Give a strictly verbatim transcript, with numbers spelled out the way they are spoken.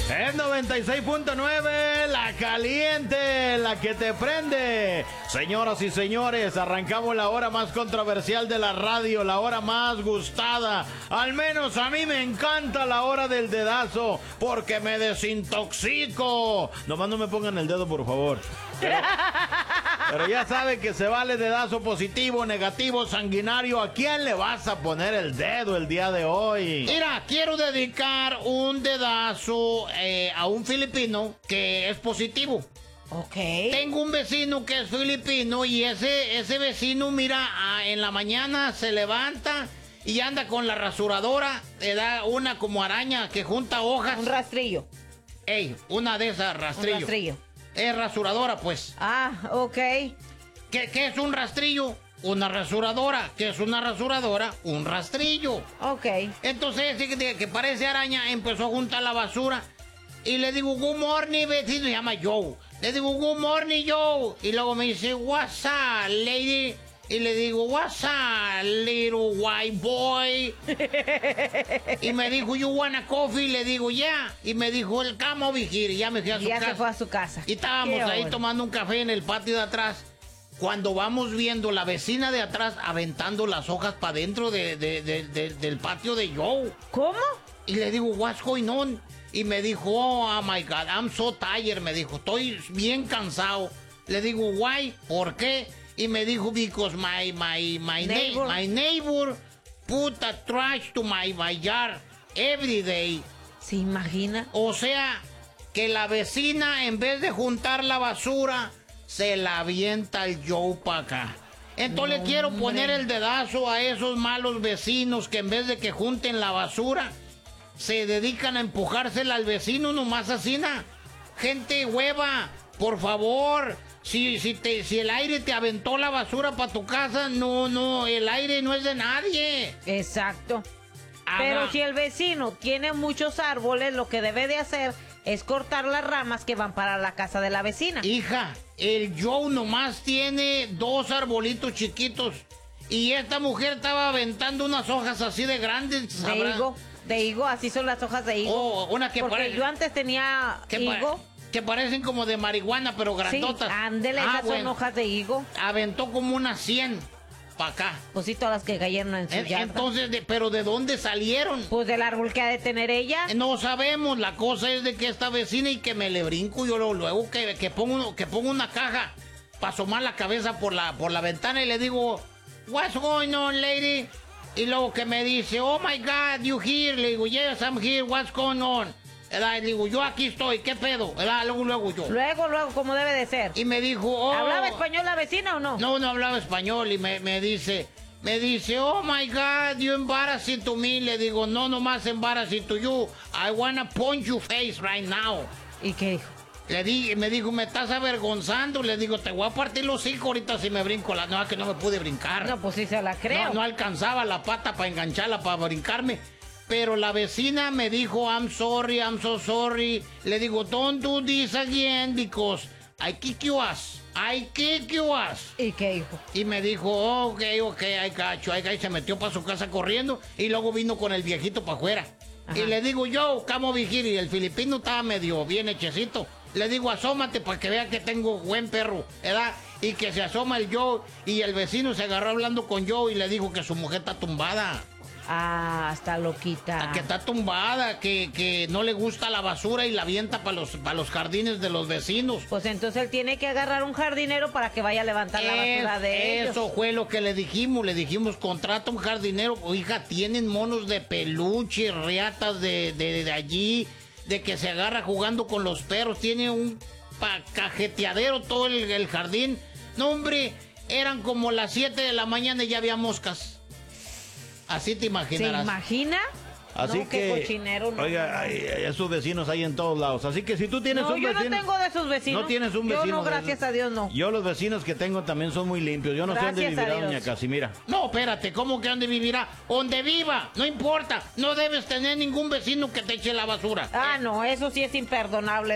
Es noventa y seis punto nueve, la caliente, la que te prende. Señoras y señores, arrancamos la hora más controversial de la radio, la hora más gustada. Al menos a mí me encanta la hora del dedazo, porque me desintoxico. Nomás no me pongan el dedo, por favor. Pero, pero ya sabe que se vale dedazo positivo, negativo, sanguinario. ¿A quién le vas a poner el dedo el día de hoy? Mira, quiero dedicar un dedazo eh, a un filipino que es positivo. Ok. Tengo un vecino que es filipino y ese, ese vecino, mira, ah, en la mañana se levanta y anda con la rasuradora, le da una como araña que junta hojas. Un rastrillo. Ey, una de esas, rastrillo. Un rastrillo. Es rasuradora, pues. Ah, ok. ¿Qué, qué es un rastrillo? Una rasuradora. ¿Qué es una rasuradora? Un rastrillo. Ok. Entonces, ese que, que parece araña empezó a juntar la basura. Y le digo, good morning, vecino. Se llama Joe. Le digo, good morning, Joe. Y luego me dice, what's up, lady? Y le digo, what's up, little white boy? Y me dijo, you want a coffee? Y le digo, yeah. Y me dijo, el come over here. Y ya me fui a su ya casa. se fue a su casa. Y estábamos Qué ahí bueno. tomando un café en el patio de atrás. Cuando vamos viendo la vecina de atrás aventando las hojas para dentro de, de, de, de, del patio de Joe. ¿Cómo? Y le digo, what's going on? Y me dijo, oh my God, I'm so tired. Me dijo, estoy bien cansado. Le digo, why? ¿Por qué? Y me dijo, because my, my, my, Neighbor. Na- my neighbor put a trash to my, my yard every day. ¿Se imagina? O sea, que la vecina, en vez de juntar la basura, se la avienta el Joe para acá. Entonces No, le quiero hombre. poner el dedazo a esos malos vecinos que en vez de que junten la basura, se dedican a empujársela al vecino nomás así, ¿na? Gente hueva, por favor. Si, si, te, si el aire te aventó la basura para tu casa, no, no, el aire no es de nadie. Exacto. Haga- Pero si el vecino tiene muchos árboles, lo que debe de hacer es cortar las ramas que van para la casa de la vecina. Hija, el Joe nomás tiene dos arbolitos chiquitos. Y esta mujer estaba aventando unas hojas así de grandes. De ¿sabrá? higo, de higo, así son las hojas de higo. Oh, una que Porque parece- yo antes tenía que, pa- higo. que parecen como de marihuana, pero Sí, grandotas. ándele, Ah, esas son bueno. hojas de higo. Aventó como unas cien para acá. Pues sí, todas las que cayeron en su En- yarda. Entonces, de- ¿pero de dónde salieron? Pues del árbol que ha de tener ella. Eh, No sabemos, la cosa es de que esta vecina y que me le brinco yo lo- luego que, que, pongo, que pongo una caja para asomar la cabeza por la, por la ventana y le digo, what's going on, lady? Y luego que me dice, oh my God, you here? Le digo, yes, I'm here, what's going on? ¿Verdad? Le digo, yo aquí estoy, ¿qué pedo? ¿Verdad? Luego, luego yo. Luego, luego, como debe de ser. Y me dijo, oh. ¿Hablaba español la vecina o no? No, no hablaba español y me, me dice, me dice, oh my God, you embarrassing to me. Le digo, no, nomás embarrassing to you. I wanna punch your face right now. ¿Y qué dijo? Le di, me dijo, me estás avergonzando. Le digo, te voy a partir los hocico ahorita si me brinco la... No, que no me pude brincar. No, pues sí se la creo. No, no alcanzaba la pata para engancharla, para brincarme. Pero la vecina me dijo, I'm sorry, I'm so sorry. Le digo, don't do this again because I kick you ass. I kick you ass. ¿Y qué dijo? Y me dijo, oh, ok, ok, ay, cacho, ay, cacho. Se metió para su casa corriendo y luego vino con el viejito para afuera. Ajá. Y le digo, yo, camo vigir. Y el filipino estaba medio bien hechecito. Le digo, asómate para que vea que tengo buen perro, ¿verdad? Y que se asoma el Joe. Y el vecino se agarró hablando con Joe y le dijo que su mujer está tumbada. Ah, está loquita. Que está tumbada, que, que no le gusta la basura y la avienta para los, pa' los jardines de los vecinos. Pues entonces él tiene que agarrar un jardinero para que vaya a levantar la basura de ellos. Eso fue lo que le dijimos, le dijimos, contrata un jardinero. Hija, tienen monos de peluche, riatas de, de, de allí, de que se agarra jugando con los perros, tiene un pa- cajeteadero todo el, el jardín. No, hombre, eran como las siete de la mañana y ya había moscas. Así te ¿Se imaginarás. imagina? Así no, que, qué cochinero, no. oiga, hay, hay esos vecinos hay en todos lados. Así que si tú tienes No, un yo vecino... no tengo de esos vecinos. No tienes un vecino. Yo no, de gracias esos. a Dios, no. Yo los vecinos que tengo también son muy limpios. Yo no sé dónde Gracias a vivirá Dios. doña Casimira. No, espérate, ¿cómo que dónde vivirá? Donde viva, no importa. No debes tener ningún vecino que te eche la basura. Ah, no, eso sí es imperdonable.